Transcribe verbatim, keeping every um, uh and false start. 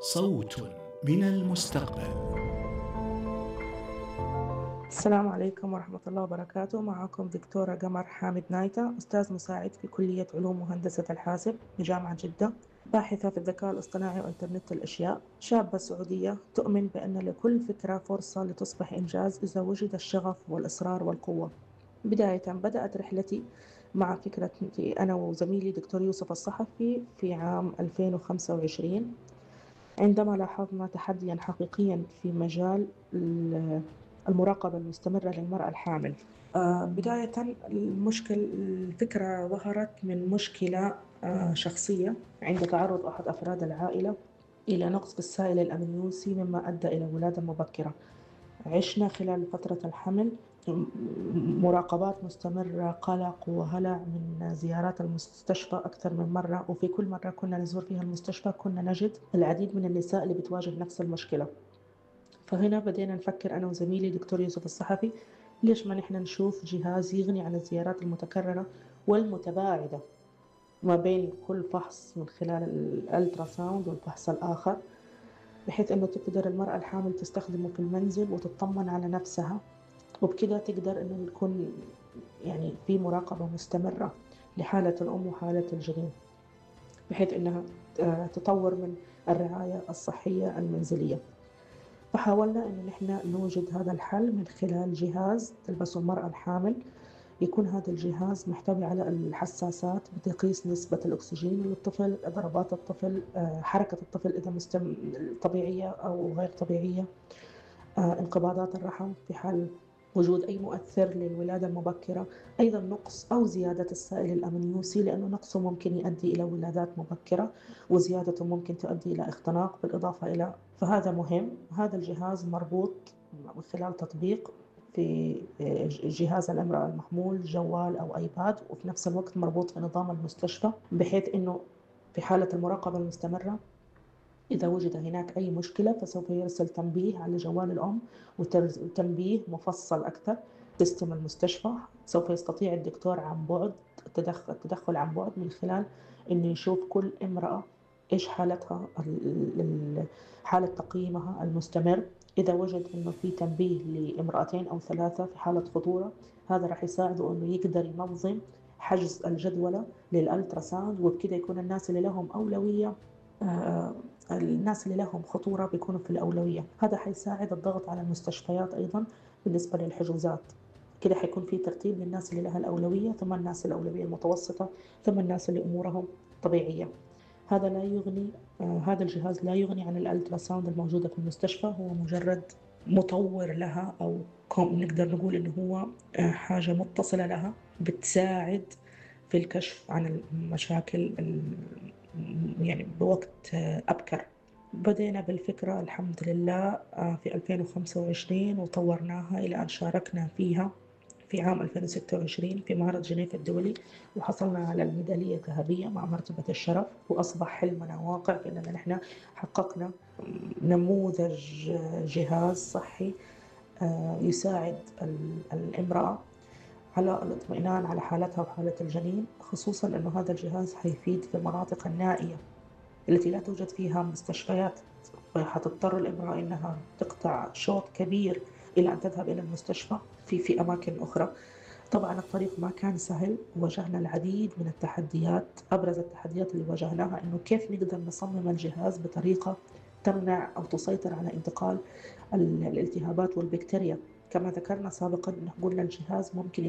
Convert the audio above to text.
صوت من المستقبل. السلام عليكم ورحمة الله وبركاته. معكم دكتورة قمر حامد نايتة، أستاذ مساعد في كلية علوم وهندسة الحاسب بجامعة جدة، باحثة في الذكاء الاصطناعي وإنترنت الأشياء، شابة سعودية تؤمن بأن لكل فكرة فرصة لتصبح إنجاز إذا وجد الشغف والإصرار والقوة. بداية بدأت رحلتي مع فكرة أنا وزميلي دكتور يوسف الصحفي في عام ألفين وخمسة وعشرين، عندما لاحظنا تحديا حقيقيا في مجال المراقبة المستمرة للمرأة الحامل. آه، بداية المشكل الفكرة ظهرت من مشكلة آه، شخصية عند تعرض أحد أفراد العائلة إلى نقص في السائل الأمنيوسي، مما أدى إلى ولادة مبكرة. عشنا خلال فترة الحمل مراقبات مستمرة، قلق وهلع من زيارات المستشفى أكثر من مرة، وفي كل مرة كنا نزور فيها المستشفى كنا نجد العديد من النساء اللي بتواجه نفس المشكلة. فهنا بدينا نفكر أنا وزميلي دكتور يوسف الصحفي، ليش ما نحن نشوف جهاز يغني عن الزيارات المتكررة والمتباعدة ما بين كل فحص من خلال الألترا ساوند والفحص الآخر، بحيث أنه تقدر المرأة الحامل تستخدمه في المنزل وتطمن على نفسها، وبكده تقدر أنه يكون يعني في مراقبة مستمرة لحالة الأم وحالة الجنين، بحيث أنها تطور من الرعاية الصحية المنزلية. فحاولنا أنه نحن نوجد هذا الحل من خلال جهاز تلبسه المرأة الحامل. يكون هذا الجهاز محتوي على الحساسات بتقيس نسبة الأكسجين للطفل، ضربات الطفل، حركة الطفل إذا مستم... طبيعية أو غير طبيعية، انقباضات الرحم في حال وجود أي مؤثر للولادة المبكرة، أيضا نقص أو زيادة السائل الأمنيوسي، لأنه نقصه ممكن يؤدي إلى ولادات مبكرة وزيادته ممكن تؤدي إلى اختناق، بالإضافة إلى فهذا مهم. هذا الجهاز مربوط من خلال تطبيق في جهاز الامرأة المحمول، جوال أو آيباد، وفي نفس الوقت مربوط في نظام المستشفى، بحيث أنه في حالة المراقبة المستمرة إذا وجد هناك أي مشكلة فسوف يرسل تنبيه على جوال الأم، وتنبيه مفصل أكثر سيستم المستشفى. سوف يستطيع الدكتور عن بعد التدخل, التدخل عن بعد من خلال أنه يشوف كل امرأة إيش حالتها، حالة تقييمها المستمر. إذا وجد أنه في تنبيه لامرأتين أو ثلاثة في حالة خطورة، هذا راح يساعده أنه يقدر ينظم حجز الجدولة للألتراساوند، وبكده يكون الناس اللي لهم أولوية آه الناس اللي لهم خطورة بيكونوا في الأولوية. هذا حيساعد الضغط على المستشفيات أيضا بالنسبة للحجوزات، كده حيكون في ترتيب للناس اللي لها الأولوية، ثم الناس الأولوية المتوسطة، ثم الناس اللي أمورهم طبيعية. هذا لا يغني آه هذا الجهاز لا يغني عن الألتراساوند الموجودة في المستشفى، هو مجرد مطور لها، أو نقدر نقول إنه هو آه حاجة متصلة لها بتساعد في الكشف عن المشاكل يعني بوقت أبكر. بدينا بالفكرة الحمد لله في ألفين وخمسة وعشرين، وطورناها إلى أن شاركنا فيها في عام ألفين وستة وعشرين في معرض جنيف الدولي، وحصلنا على الميدالية الذهبية مع مرتبة الشرف، وأصبح حلمنا واقع بأننا نحن حققنا نموذج جهاز صحي يساعد الامرأة على الاطمئنان على حالتها وحالة الجنين، خصوصا أنه هذا الجهاز حيفيد في المناطق النائية التي لا توجد فيها مستشفيات، فحتضطر الامرأة أنها تقطع شوط كبير إلى أن تذهب إلى المستشفى في في أماكن أخرى. طبعا الطريق ما كان سهل، واجهنا العديد من التحديات. أبرز التحديات اللي واجهناها أنه كيف نقدر نصمم الجهاز بطريقة تمنع أو تسيطر على انتقال الالتهابات والبكتيريا. كما ذكرنا سابقا، قلنا الجهاز ممكن